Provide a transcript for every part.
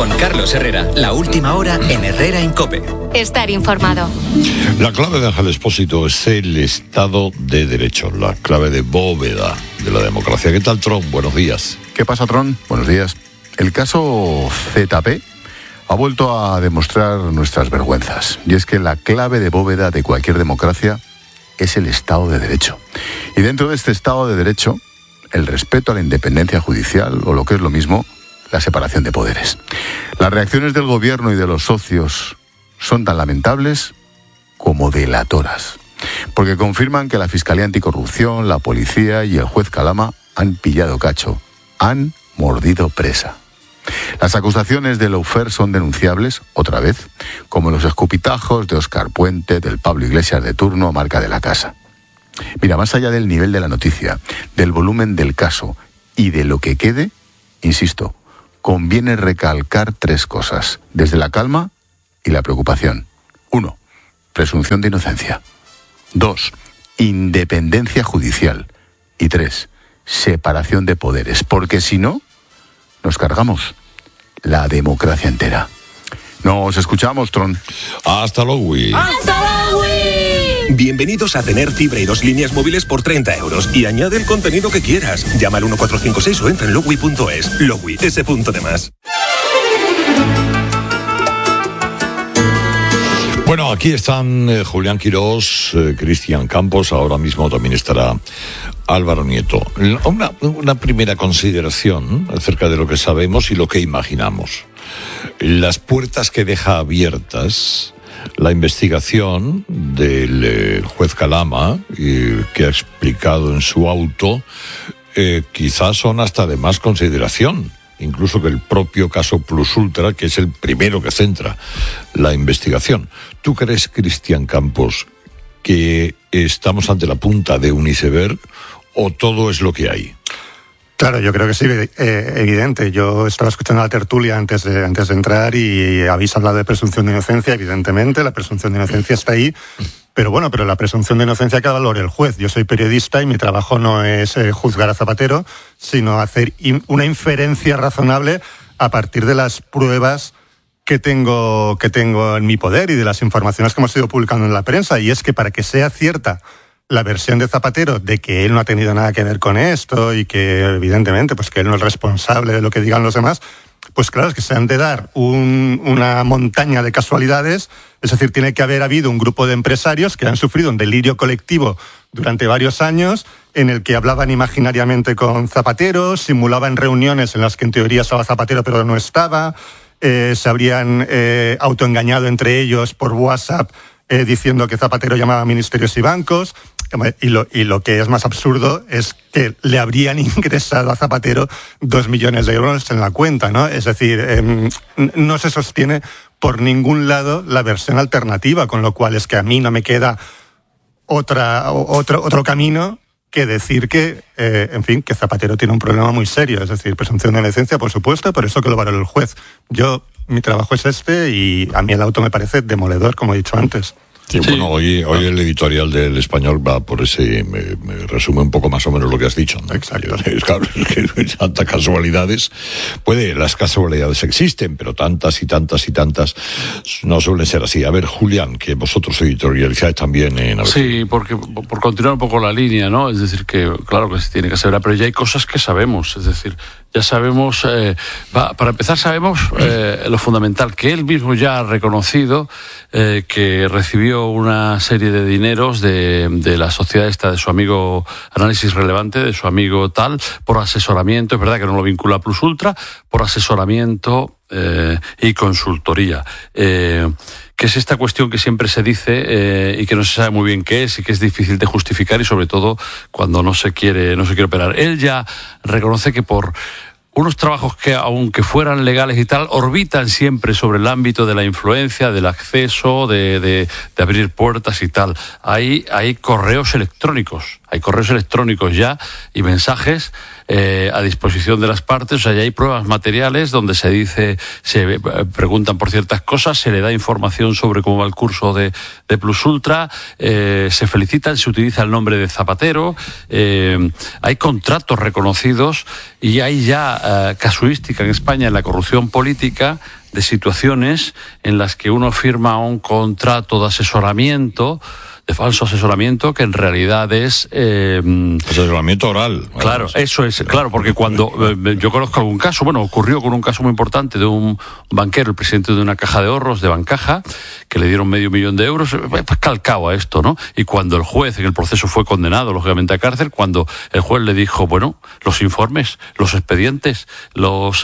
Con Carlos Herrera, la última hora en Herrera en COPE. Estar informado. La clave de Ángel Expósito es el Estado de Derecho, la clave de bóveda de la democracia. ¿Qué tal, Tron? Buenos días. ¿Qué pasa, Tron? Buenos días. El caso ZP ha vuelto a demostrar nuestras vergüenzas. Y es que la clave de bóveda de cualquier democracia es el Estado de Derecho. Y dentro de este Estado de Derecho, el respeto a la independencia judicial, o lo que es lo mismo, la separación de poderes. Las reacciones del gobierno y de los socios son tan lamentables como delatoras, porque confirman que la Fiscalía Anticorrupción, la policía y el juez Calama han pillado cacho, han mordido presa. Las acusaciones de Lawfare son denunciables, otra vez, como los escupitajos de Óscar Puente, del Pablo Iglesias de turno, marca de la casa. Mira, más allá del nivel de la noticia, del volumen del caso y de lo que quede, insisto, conviene recalcar 3 cosas, desde la calma y la preocupación. 1. Presunción de inocencia. 2. Independencia judicial. Y 3. Separación de poderes, porque si no, nos cargamos la democracia entera. Nos escuchamos, Tron. Hasta luego. ¡Hasta luego! Bienvenidos a tener fibra y 2 líneas móviles por 30 euros. Y añade el contenido que quieras. Llama al 1456 o entra en Lowi.es. Lowi, ese punto de más. Bueno, aquí están Julián Quirós, Cristian Campos, ahora mismo también estará Álvaro Nieto. Una primera consideración acerca de lo que sabemos y lo que imaginamos. Las puertas que deja abiertas la investigación del juez Calama, que ha explicado en su auto, quizás son hasta de más consideración, incluso que el propio caso Plus Ultra, que es el primero que centra la investigación. ¿Tú crees, Cristian Campos, que estamos ante la punta de un iceberg o todo es lo que hay? Claro, yo creo que sí, evidente. Yo estaba escuchando la tertulia antes de entrar y habéis hablado de presunción de inocencia, evidentemente, la presunción de inocencia está ahí, pero la presunción de inocencia que valore el juez. Yo soy periodista y mi trabajo no es juzgar a Zapatero, sino hacer una inferencia razonable a partir de las pruebas que tengo en mi poder y de las informaciones que hemos ido publicando en la prensa, y es que para que sea cierta la versión de Zapatero de que él no ha tenido nada que ver con esto y que evidentemente pues que él no es responsable de lo que digan los demás, pues claro, es que se han de dar una montaña de casualidades. Es decir, tiene que haber habido un grupo de empresarios que han sufrido un delirio colectivo durante varios años en el que hablaban imaginariamente con Zapatero, simulaban reuniones en las que en teoría estaba Zapatero pero no estaba, se habrían autoengañado entre ellos por WhatsApp diciendo que Zapatero llamaba a ministerios y bancos. Y lo que es más absurdo es que le habrían ingresado a Zapatero 2 millones de euros en la cuenta, ¿no? Es decir, no se sostiene por ningún lado la versión alternativa, con lo cual es que a mí no me queda otro camino que decir que, que Zapatero tiene un problema muy serio. Es decir, presunción de inocencia, por supuesto, pero eso que lo valore el juez. Mi trabajo es y a mí el auto me parece demoledor, como he dicho antes. Sí, bueno, hoy el editorial del Español va por ese, me resume un poco más o menos lo que has dicho, ¿no? Exacto. Claro, es que tantas casualidades, las casualidades existen, pero tantas y tantas y tantas no suelen ser así. A ver, Julián, que vosotros editorializáis también en... Sí, porque por continuar un poco la línea, ¿no? Es decir, que claro que se tiene que saber, pero ya hay cosas que sabemos, es decir, ya sabemos, para empezar sabemos lo fundamental, que él mismo ya ha reconocido que recibió una serie de dineros de la sociedad esta de su amigo Análisis Relevante, de su amigo tal, por asesoramiento, es verdad que no lo vincula a Plus Ultra, por asesoramiento y consultoría. Que es esta cuestión que siempre se dice y que no se sabe muy bien qué es y que es difícil de justificar, y sobre todo cuando no se quiere operar. Él ya reconoce que por unos trabajos que, aunque fueran legales y tal, orbitan siempre sobre el ámbito de la influencia, del acceso, de abrir puertas y tal. Hay correos electrónicos, hay correos electrónicos ya y mensajes a disposición de las partes. O sea, ya hay pruebas materiales donde se dice, se preguntan por ciertas cosas, se le da información sobre cómo va el curso de Plus Ultra, se felicitan, se utiliza el nombre de Zapatero, hay contratos reconocidos y hay ya casuística en España en la corrupción política de situaciones en las que uno firma un contrato de asesoramiento, de falso asesoramiento, que en realidad es asesoramiento oral. Claro, eso es, claro, porque cuando yo conozco algún caso, bueno, ocurrió con un caso muy importante de un banquero, el presidente de una caja de ahorros de Bancaja, que le dieron $500,000 pues calcado a esto, ¿no? Y cuando el juez en el proceso fue condenado, lógicamente, a cárcel, cuando el juez le dijo, bueno, los informes, los expedientes, los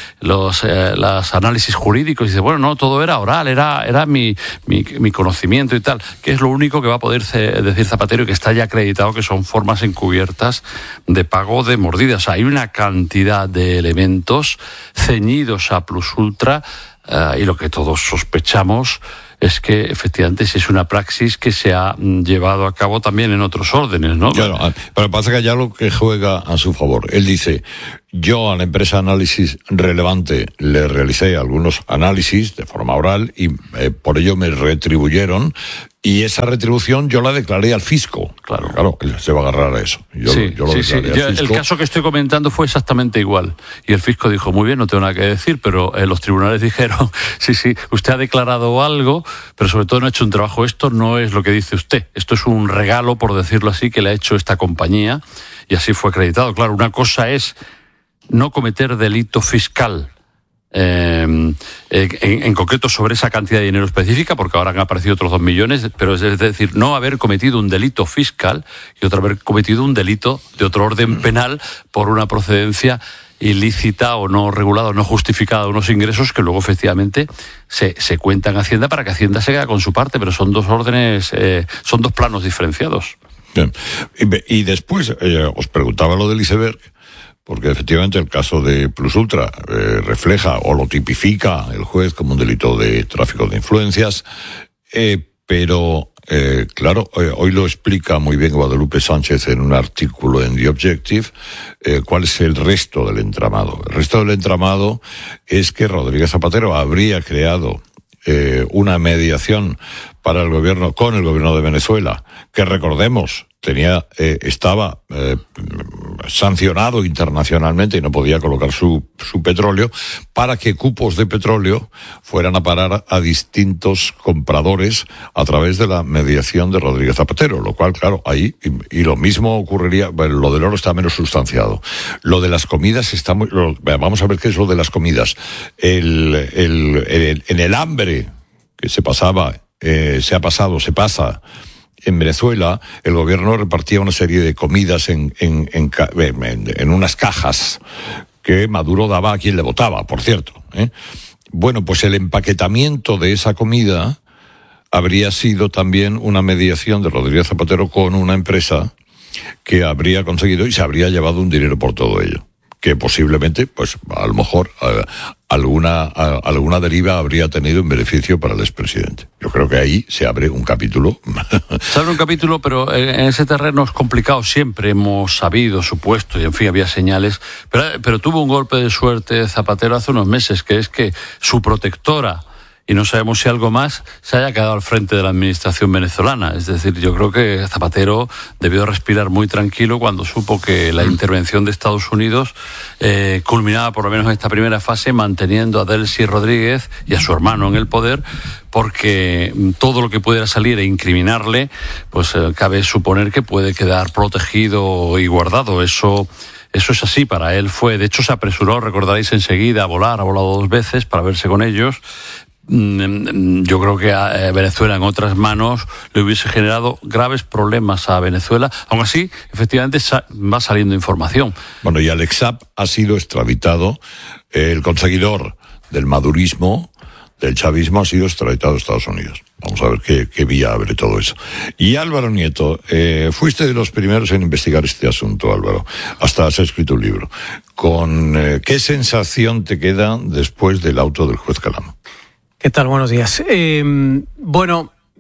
análisis jurídicos, y dice, bueno, no, todo era oral, era mi conocimiento y tal, que es lo único que va a poder decir Zapatero, y que está ya acreditado que son formas encubiertas de pago de mordidas. Hay una cantidad de elementos ceñidos a Plus Ultra, y lo que todos sospechamos es que efectivamente si es una praxis que se ha llevado a cabo también en otros órdenes, ¿no? Claro, pero pasa que hay algo que juega a su favor. Él dice, yo a la empresa Análisis Relevante le realicé algunos análisis de forma oral y por ello me retribuyeron, y esa retribución yo la declaré al fisco. Claro, él se va a agarrar a eso. Yo lo declaré al fisco. El caso que estoy comentando fue exactamente igual. Y el fisco dijo, muy bien, no tengo nada que decir, pero los tribunales dijeron, sí, usted ha declarado algo, pero sobre todo no ha hecho un trabajo. Esto no es lo que dice usted. Esto es un regalo, por decirlo así, que le ha hecho esta compañía, y así fue acreditado. Claro, una cosa es no cometer delito fiscal, en concreto sobre esa cantidad de dinero específica, porque ahora han aparecido otros 2 millones, pero es decir, no haber cometido un delito fiscal, y otra haber cometido un delito de otro orden penal por una procedencia ilícita o no regulada o no justificada de unos ingresos que luego efectivamente se cuentan a Hacienda para que Hacienda se quede con su parte, pero son dos órdenes, son dos planos diferenciados. Bien. Y después os preguntaba lo del iceberg, porque efectivamente el caso de Plus Ultra refleja o lo tipifica el juez como un delito de tráfico de influencias, pero claro, hoy lo explica muy bien Guadalupe Sánchez en un artículo en The Objective, cuál es el resto del entramado. El resto del entramado es que Rodríguez Zapatero habría creado una mediación para el gobierno, con el gobierno de Venezuela, que recordemos, estaba sancionado internacionalmente y no podía colocar su petróleo, para que cupos de petróleo fueran a parar a distintos compradores a través de la mediación de Rodríguez Zapatero, lo cual, claro, ahí, y lo mismo ocurriría, bueno, lo del oro está menos sustanciado. Lo de las comidas está muy... vamos a ver qué es lo de las comidas. En el hambre que se pasa en Venezuela, el gobierno repartía una serie de comidas en unas cajas que Maduro daba a quien le votaba, por cierto. Bueno, pues el empaquetamiento de esa comida habría sido también una mediación de Rodríguez Zapatero con una empresa que habría conseguido y se habría llevado un dinero por todo ello, que posiblemente, pues a lo mejor alguna deriva habría tenido en beneficio para el expresidente. Yo creo que ahí se abre un capítulo. Se abre un capítulo, pero en ese terreno es complicado. Siempre hemos sabido, supuesto, y en fin, había señales, pero tuvo un golpe de suerte Zapatero hace unos meses, que es que su protectora, y no sabemos si algo más, se haya quedado al frente de la administración venezolana. Es decir, yo creo que Zapatero debió respirar muy tranquilo cuando supo que la intervención de Estados Unidos culminaba, por lo menos en esta primera fase, manteniendo a Delcy Rodríguez y a su hermano en el poder, porque todo lo que pudiera salir e incriminarle, pues cabe suponer que puede quedar protegido y guardado. Eso es así, para él fue. De hecho, se apresuró, recordaréis, enseguida a volar, ha volado 2 veces para verse con ellos. Yo creo que a Venezuela en otras manos le hubiese generado graves problemas a Venezuela. Aún así, efectivamente, va saliendo información. Bueno, y Alex Saab ha sido extraditado. El conseguidor del madurismo, del chavismo, ha sido extraditado a Estados Unidos. Vamos a ver qué vía abre todo eso. Y Álvaro Nieto, fuiste de los primeros en investigar este asunto, Álvaro. Hasta has escrito un libro. ¿Qué sensación te queda después del auto del juez Calamo? ¿Qué tal? Buenos días. Bueno,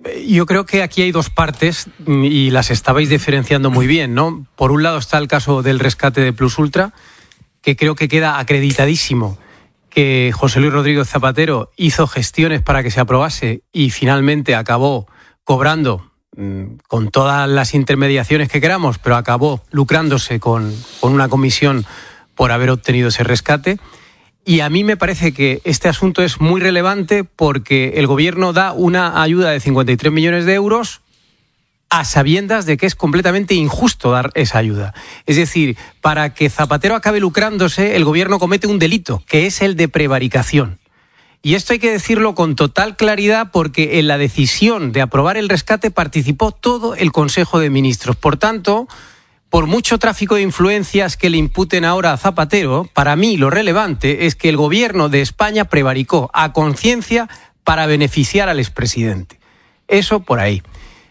yo creo que aquí hay dos partes y las estabais diferenciando muy bien, ¿no? Por un lado está el caso del rescate de Plus Ultra, que creo que queda acreditadísimo que José Luis Rodríguez Zapatero hizo gestiones para que se aprobase y finalmente acabó cobrando con todas las intermediaciones que queramos, pero acabó lucrándose con una comisión por haber obtenido ese rescate. Y a mí me parece que este asunto es muy relevante porque el gobierno da una ayuda de 53 millones de euros a sabiendas de que es completamente injusto dar esa ayuda. Es decir, para que Zapatero acabe lucrándose, el gobierno comete un delito, que es el de prevaricación. Y esto hay que decirlo con total claridad porque en la decisión de aprobar el rescate participó todo el Consejo de Ministros. Por tanto, por mucho tráfico de influencias que le imputen ahora a Zapatero, para mí lo relevante es que el gobierno de España prevaricó a conciencia para beneficiar al expresidente. Eso por ahí.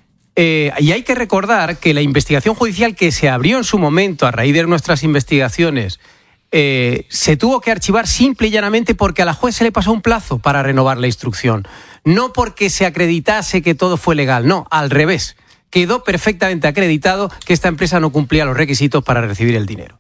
Y hay que recordar que la investigación judicial que se abrió en su momento a raíz de nuestras investigaciones se tuvo que archivar simple y llanamente porque a la juez se le pasó un plazo para renovar la instrucción. No porque se acreditase que todo fue legal, no, al revés. Quedó perfectamente acreditado que esta empresa no cumplía los requisitos para recibir el dinero.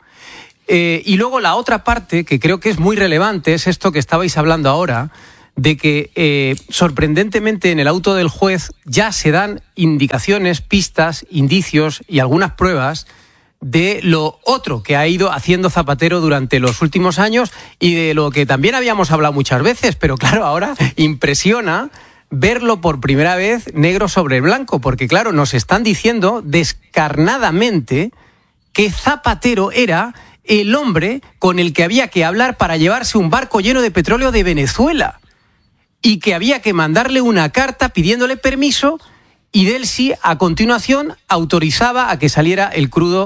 Y luego la otra parte, que creo que es muy relevante, es esto que estabais hablando ahora, de que sorprendentemente en el auto del juez ya se dan indicaciones, pistas, indicios y algunas pruebas de lo otro que ha ido haciendo Zapatero durante los últimos años y de lo que también habíamos hablado muchas veces, pero claro, ahora impresiona verlo por primera vez negro sobre blanco, porque claro, nos están diciendo descarnadamente que Zapatero era el hombre con el que había que hablar para llevarse un barco lleno de petróleo de Venezuela y que había que mandarle una carta pidiéndole permiso y de él sí, a continuación, autorizaba a que saliera el crudo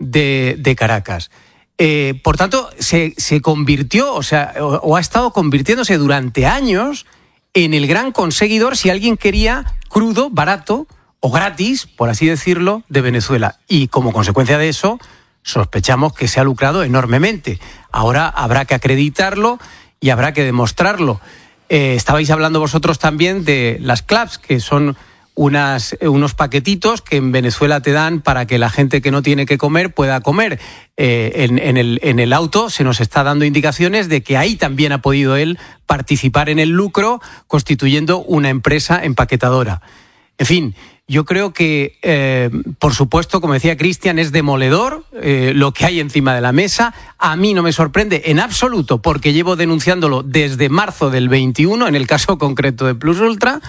de Caracas. Por tanto, se convirtió, o ha estado convirtiéndose durante años en el gran conseguidor si alguien quería crudo, barato o gratis, por así decirlo, de Venezuela. Y como consecuencia de eso, sospechamos que se ha lucrado enormemente. Ahora habrá que acreditarlo y habrá que demostrarlo. Estabais hablando vosotros también de las CLAPS, que son unos paquetitos que en Venezuela te dan para que la gente que no tiene que comer pueda comer. En el auto se nos está dando indicaciones de que ahí también ha podido él participar en el lucro constituyendo una empresa empaquetadora. En fin, yo creo que, por supuesto, como decía Cristian, es demoledor lo que hay encima de la mesa. A mí no me sorprende en absoluto porque llevo denunciándolo desde marzo del 21, en el caso concreto de Plus Ultra.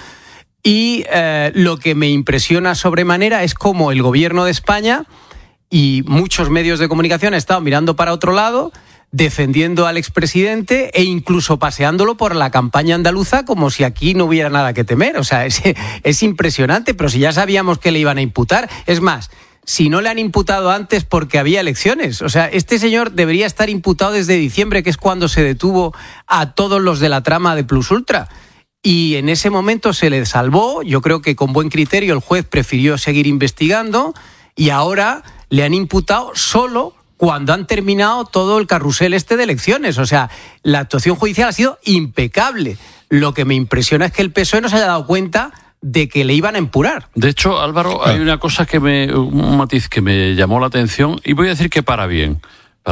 Y lo que me impresiona sobremanera es cómo el gobierno de España y muchos medios de comunicación han estado mirando para otro lado, defendiendo al expresidente e incluso paseándolo por la campaña andaluza como si aquí no hubiera nada que temer. O sea, es impresionante, pero si ya sabíamos que le iban a imputar. Es más, si no le han imputado antes porque había elecciones. O sea, este señor debería estar imputado desde diciembre, que es cuando se detuvo a todos los de la trama de Plus Ultra. Y en ese momento se le salvó, yo creo que con buen criterio el juez prefirió seguir investigando y ahora le han imputado solo cuando han terminado todo el carrusel de elecciones. O sea, la actuación judicial ha sido impecable. Lo que me impresiona es que el PSOE no se haya dado cuenta de que le iban a empurar. De hecho, Álvaro, hay una cosa un matiz que me llamó la atención y voy a decir que para bien.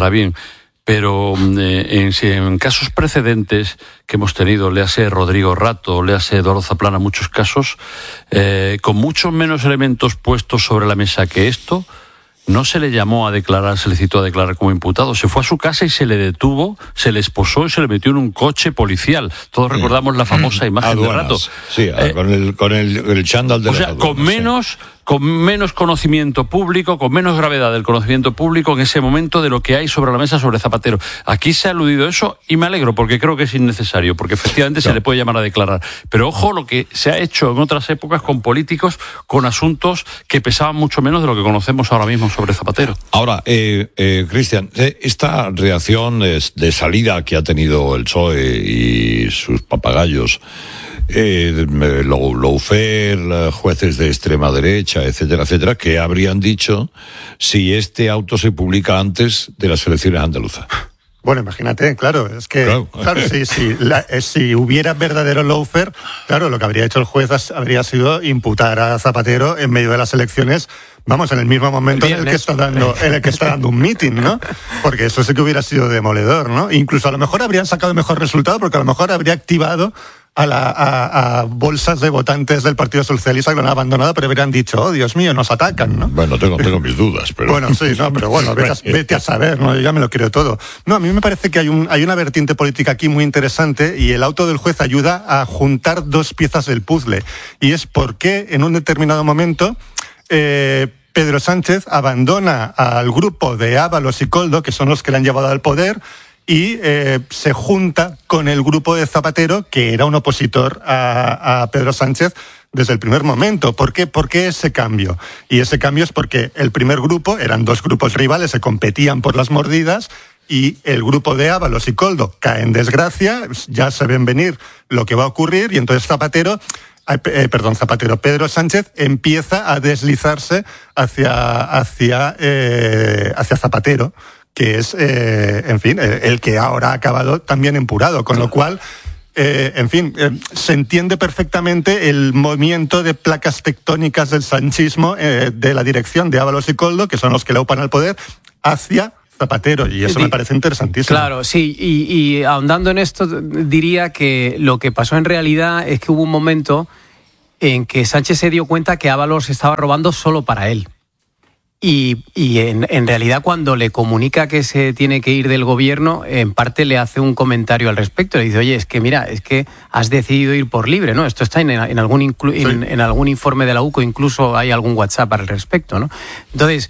Pero en casos precedentes que hemos tenido, léase Rodrigo Rato, léase Eduardo Zaplana, muchos casos, con muchos menos elementos puestos sobre la mesa que esto, no se le llamó a declarar, se le citó a declarar como imputado. Se fue a su casa y se le detuvo, se le esposó y se le metió en un coche policial. Todos recordamos la famosa imagen de Rato. Sí, con el chándal de la aduanas, con menos conocimiento público, con menos gravedad del conocimiento público en ese momento de lo que hay sobre la mesa sobre Zapatero. Aquí se ha aludido eso y me alegro porque creo que es innecesario, porque efectivamente se le puede llamar a declarar. Pero ojo lo que se ha hecho en otras épocas con políticos, con asuntos que pesaban mucho menos de lo que conocemos ahora mismo sobre Zapatero. Ahora, Cristian, esta reacción de salida que ha tenido el PSOE y sus papagayos, Lawfare, jueces de extrema derecha, etcétera, etcétera, ¿qué habrían dicho si este auto se publica antes de las elecciones andaluzas? Bueno, imagínate, claro, es que claro, si hubiera verdadero lawfare, claro, lo que habría hecho el juez habría sido imputar a Zapatero en medio de las elecciones, vamos, en el mismo momento en el que está dando un meeting, ¿no? Porque eso sí que hubiera sido demoledor, ¿no? Incluso a lo mejor habrían sacado mejor resultado, porque a lo mejor habría activado a bolsas de votantes del Partido Socialista que lo han abandonado, pero hubieran dicho, oh, Dios mío, nos atacan, ¿no? Bueno, tengo mis dudas, pero... Bueno, sí, no, pero bueno, vete a saber, ¿no? Yo ya me lo creo todo. No, a mí me parece que hay una vertiente política aquí muy interesante y el auto del juez ayuda a juntar dos piezas del puzzle. Y es por qué en un determinado momento Pedro Sánchez abandona al grupo de Ábalos y Koldo, que son los que le han llevado al poder, y se junta con el grupo de Zapatero, que era un opositor a Pedro Sánchez desde el primer momento. ¿Por qué ese cambio? Y ese cambio es porque el primer grupo, eran dos grupos rivales, se competían por las mordidas, y el grupo de Ábalos y Koldo cae en desgracia, ya se ven venir lo que va a ocurrir, y entonces Pedro Sánchez empieza a deslizarse hacia Zapatero, que es, el que ahora ha acabado también empurado, con lo cual, se entiende perfectamente el movimiento de placas tectónicas del sanchismo de la dirección de Ábalos y Koldo, que son los que le aupan al poder, hacia Zapatero, y eso me parece interesantísimo. Claro, sí, y ahondando en esto, diría que lo que pasó en realidad es que hubo un momento en que Sánchez se dio cuenta que Ábalos estaba robando solo para él. Y en realidad cuando le comunica que se tiene que ir del gobierno, en parte le hace un comentario al respecto. Le dice, oye, es que mira, es que has decidido ir por libre, ¿no? Esto está en algún informe de la UCO, incluso hay algún WhatsApp al respecto, ¿no? Entonces,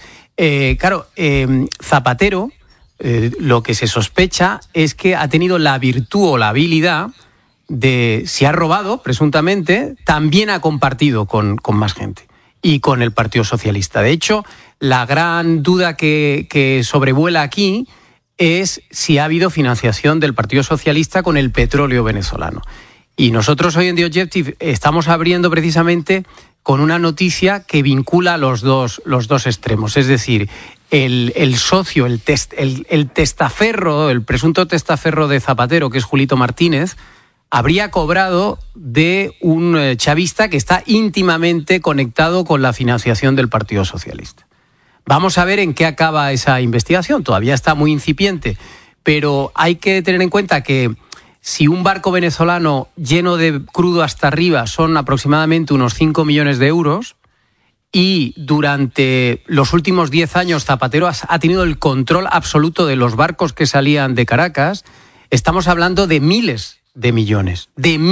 Zapatero, lo que se sospecha es que ha tenido la virtud o la habilidad de, si ha robado, presuntamente, también ha compartido con más gente y con el Partido Socialista. De hecho, la gran duda que sobrevuela aquí es si ha habido financiación del Partido Socialista con el petróleo venezolano. Y nosotros hoy en The Objective estamos abriendo precisamente con una noticia que vincula los dos extremos. Es decir, el socio, el testaferro, el presunto testaferro de Zapatero, que es Julito Martínez, habría cobrado de un chavista que está íntimamente conectado con la financiación del Partido Socialista. Vamos a ver en qué acaba esa investigación. Todavía está muy incipiente, pero hay que tener en cuenta que si un barco venezolano lleno de crudo hasta arriba son aproximadamente unos 5 millones de euros, y durante los últimos 10 años Zapatero ha tenido el control absoluto de los barcos que salían de Caracas, estamos hablando de miles de millones.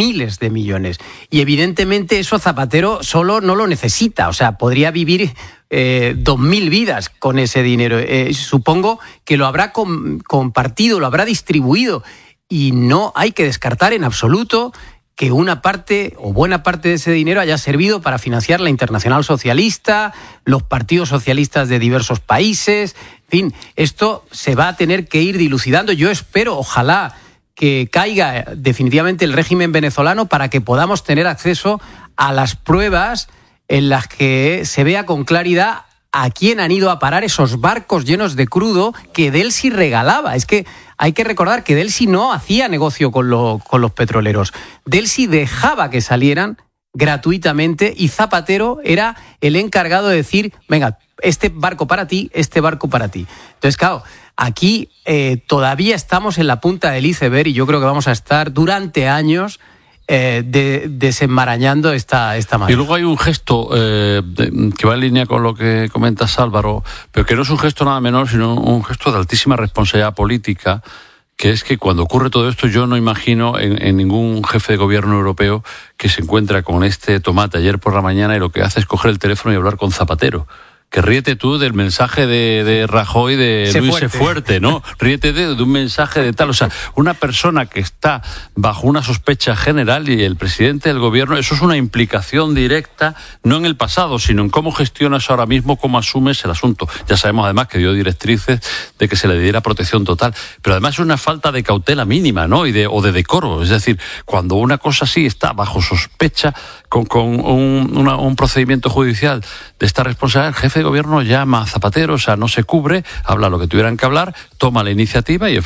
Y evidentemente eso Zapatero solo no lo necesita. O sea, podría vivir 2.000 vidas con ese dinero. Supongo que lo habrá compartido, lo habrá distribuido. Y no hay que descartar en absoluto que una parte o buena parte de ese dinero haya servido para financiar la Internacional Socialista, los partidos socialistas de diversos países. En fin, esto se va a tener que ir dilucidando. Yo espero, ojalá, que caiga definitivamente el régimen venezolano para que podamos tener acceso a las pruebas en las que se vea con claridad a quién han ido a parar esos barcos llenos de crudo que Delcy regalaba. Es que hay que recordar que Delcy no hacía negocio con los petroleros. Delcy dejaba que salieran gratuitamente y Zapatero era el encargado de decir, venga, este barco para ti, este barco para ti. Entonces, claro, aquí todavía estamos en la punta del iceberg y yo creo que vamos a estar durante años desenmarañando esta manera. Y luego hay un gesto que va en línea con lo que comentas, Álvaro, pero que no es un gesto nada menor, sino un gesto de altísima responsabilidad política, que es que cuando ocurre todo esto yo no imagino en ningún jefe de gobierno europeo que se encuentra con este tomate ayer por la mañana y lo que hace es coger el teléfono y hablar con Zapatero. Que ríete tú del mensaje de Rajoy de Luis Fuerte, ¿no? Ríete de un mensaje de tal. O sea, una persona que está bajo una sospecha general y el presidente del gobierno, eso es una implicación directa, no en el pasado, sino en cómo gestionas ahora mismo, cómo asumes el asunto. Ya sabemos además que dio directrices de que se le diera protección total. Pero además es una falta de cautela mínima, ¿no? O de decoro. Es decir, cuando una cosa así está bajo sospecha, con un procedimiento judicial de esta responsabilidad, el jefe de gobierno llama a Zapatero, o sea, no se cubre, habla lo que tuvieran que hablar, toma la iniciativa y, en fin,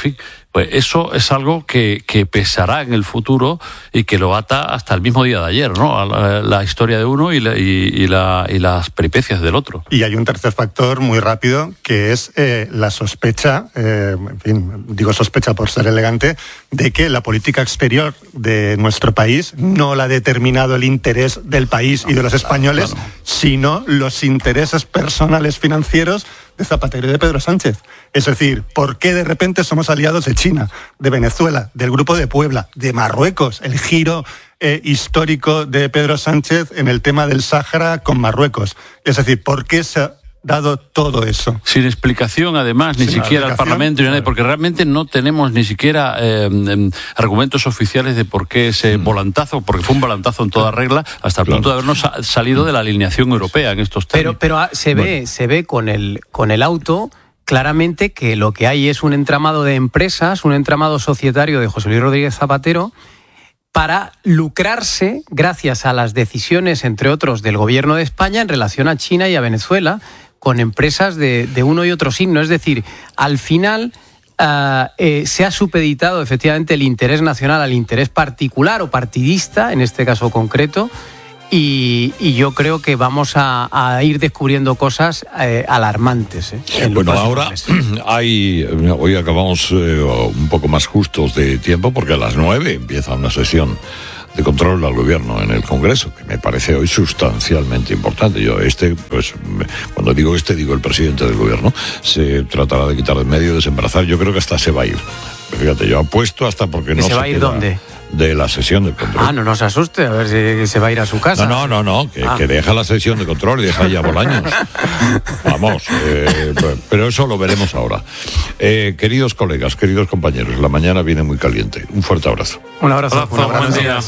Pues eso es algo que pesará en el futuro y que lo ata hasta el mismo día de ayer, ¿no? A la historia de uno y las peripecias del otro. Y hay un tercer factor muy rápido, que es la sospecha, en fin, digo sospecha por ser elegante, de que la política exterior de nuestro país no la ha determinado el interés del país y de los españoles, sino los intereses personales financieros de Zapatero y de Pedro Sánchez. Es decir, ¿por qué de repente somos aliados de China, de Venezuela, del Grupo de Puebla, de Marruecos? El giro histórico de Pedro Sánchez en el tema del Sáhara con Marruecos. Es decir, ¿por qué se ha dado todo eso? Sin explicación, además, ni siquiera al Parlamento, ni nadie, porque realmente no tenemos ni siquiera argumentos oficiales de por qué ese volantazo, porque fue un volantazo en toda regla, hasta el punto de habernos salido de la alineación europea en estos temas. Pero se ve con el auto claramente que lo que hay es un entramado de empresas, un entramado societario de José Luis Rodríguez Zapatero, para lucrarse gracias a las decisiones, entre otros, del gobierno de España en relación a China y a Venezuela, con empresas de uno y otro signo. Es decir, al final se ha supeditado efectivamente el interés nacional al interés particular o partidista, en este caso concreto, y yo creo que vamos a ir descubriendo cosas alarmantes. Bueno, ahora hoy acabamos un poco más justos de tiempo, porque a las 9 empieza una sesión de control al gobierno en el Congreso, que me parece hoy sustancialmente importante. Yo pues cuando digo digo el presidente del gobierno, se tratará de quitar de medio, desembarazar. Yo creo que hasta se va a ir. Fíjate, yo apuesto hasta porque no se va a ir. ¿Dónde? De la sesión de control. No se asuste, a ver si se va a ir a su casa. No, que deja la sesión de control y deja ya Bolaños. Vamos, pero eso lo veremos ahora. Queridos colegas, queridos compañeros, la mañana viene muy caliente. Un fuerte abrazo. Un abrazo. Buen día.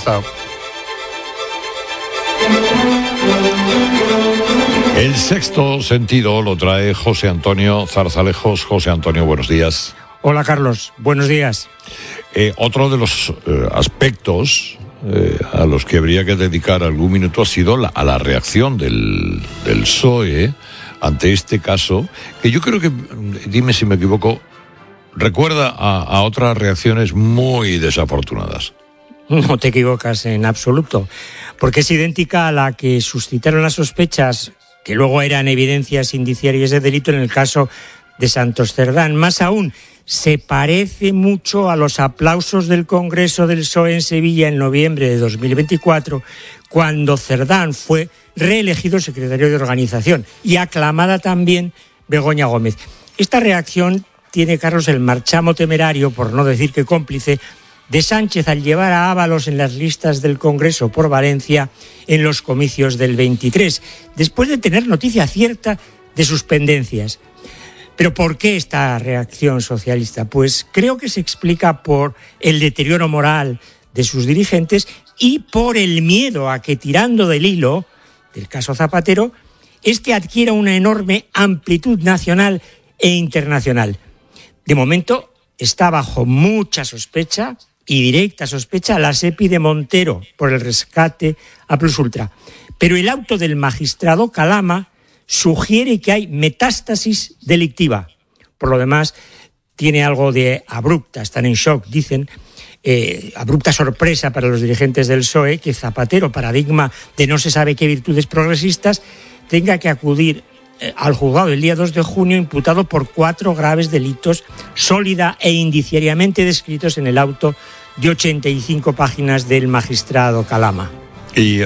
El sexto sentido lo trae José Antonio Zarzalejos. José Antonio, buenos días. Hola, Carlos. Buenos días. Otro de los aspectos a los que habría que dedicar algún minuto ha sido a la reacción del PSOE ante este caso, que yo creo que, dime si me equivoco, recuerda a otras reacciones muy desafortunadas. No te equivocas en absoluto, porque es idéntica a la que suscitaron las sospechas, que luego eran evidencias indiciarias de delito en el caso de Santos Cerdán. Más aún, se parece mucho a los aplausos del Congreso del PSOE en Sevilla en noviembre de 2024, cuando Cerdán fue reelegido secretario de organización y aclamada también Begoña Gómez. Esta reacción tiene, Carlos, el marchamo temerario, por no decir que cómplice, de Sánchez al llevar a Ábalos en las listas del Congreso por Valencia en los comicios del 23, después de tener noticia cierta de sus pendencias. ¿Pero por qué esta reacción socialista? Pues creo que se explica por el deterioro moral de sus dirigentes y por el miedo a que, tirando del hilo del caso Zapatero, este adquiera una enorme amplitud nacional e internacional. De momento está bajo mucha sospecha y directa sospecha la SEPI de Montero por el rescate a Plus Ultra. Pero el auto del magistrado Calama sugiere que hay metástasis delictiva. Por lo demás, tiene algo de abrupta, están en shock, dicen, abrupta sorpresa para los dirigentes del PSOE que Zapatero, paradigma de no se sabe qué virtudes progresistas, tenga que acudir al juzgado el día 2 de junio imputado por 4 graves delitos, sólida e indiciariamente descritos en el auto de 85 páginas del magistrado Calama. Y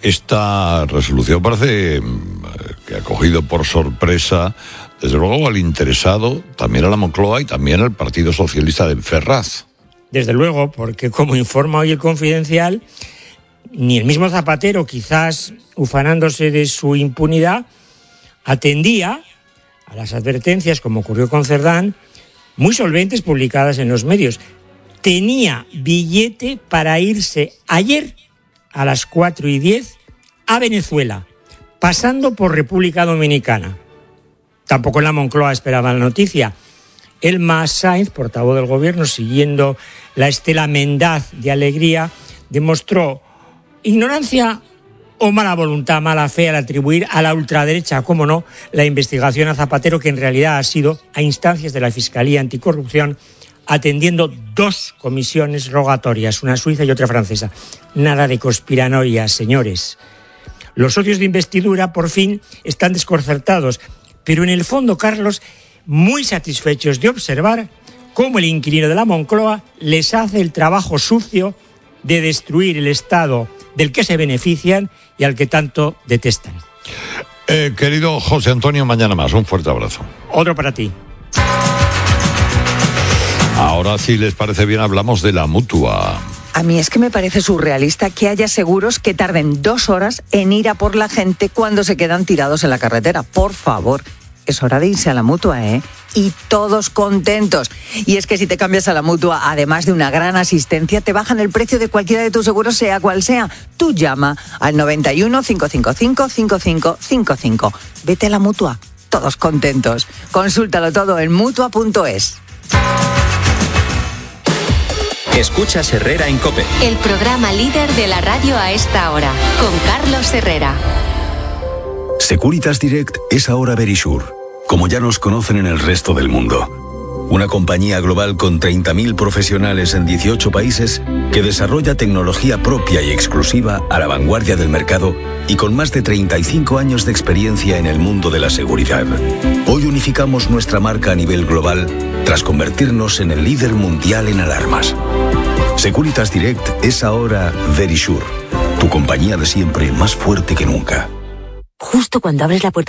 esta resolución parece que ha cogido por sorpresa, desde luego, al interesado, también a la Moncloa y también al Partido Socialista de Ferraz. Desde luego, porque como informa hoy el Confidencial, ni el mismo Zapatero, quizás ufanándose de su impunidad, atendía a las advertencias, como ocurrió con Cerdán, muy solventes publicadas en los medios. Tenía billete para irse ayer a las 4:10 a Venezuela, pasando por República Dominicana. Tampoco en la Moncloa esperaban la noticia. Elma Sainz, portavoz del gobierno, siguiendo la estela mendaz de alegría, demostró ignorancia o mala voluntad, mala fe al atribuir a la ultraderecha, cómo no, la investigación a Zapatero, que en realidad ha sido, a instancias de la Fiscalía Anticorrupción, atendiendo 2 comisiones rogatorias, una suiza y otra francesa. Nada de conspiranoia, señores. Los socios de investidura, por fin, están desconcertados, pero en el fondo, Carlos, muy satisfechos de observar cómo el inquilino de la Moncloa les hace el trabajo sucio de destruir el Estado del que se benefician y al que tanto detestan. Querido José Antonio, mañana más. Un fuerte abrazo. Otro para ti. Ahora, si les parece bien, hablamos de la Mutua. A mí es que me parece surrealista que haya seguros que tarden 2 horas en ir a por la gente cuando se quedan tirados en la carretera. Por favor, es hora de irse a la Mutua, ¿eh? Y todos contentos. Y es que si te cambias a la Mutua, además de una gran asistencia, te bajan el precio de cualquiera de tus seguros, sea cual sea. Tú llama al 91 555 5555. Vete a la Mutua, todos contentos. Consúltalo todo en Mutua.es. Escuchas Herrera en COPE. El programa líder de la radio a esta hora, con Carlos Herrera. Securitas Direct es ahora Verisure, como ya nos conocen en el resto del mundo. Una compañía global con 30.000 profesionales en 18 países que desarrolla tecnología propia y exclusiva a la vanguardia del mercado y con más de 35 años de experiencia en el mundo de la seguridad. Hoy unificamos nuestra marca a nivel global tras convertirnos en el líder mundial en alarmas. Securitas Direct es ahora Verisure, tu compañía de siempre más fuerte que nunca. Justo cuando abres la puerta